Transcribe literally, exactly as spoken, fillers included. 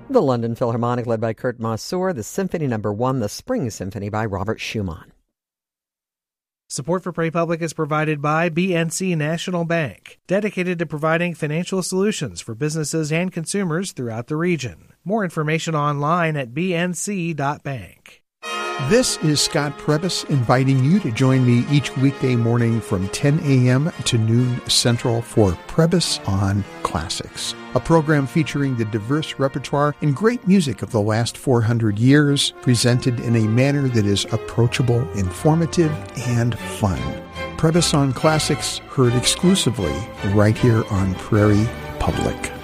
The London Philharmonic, led by Kurt Masur, the Symphony Number One, the Spring Symphony by Robert Schumann. Support for Pray Public is provided by B N C National Bank, dedicated to providing financial solutions for businesses and consumers throughout the region. More information online at b n c dot bank. This is Scott Prebis inviting you to join me each weekday morning from ten a.m. to noon Central for Prebis on Classics, a program featuring the diverse repertoire and great music of the last four hundred years, presented in a manner that is approachable, informative, and fun. Prebis on Classics, heard exclusively right here on Prairie Public.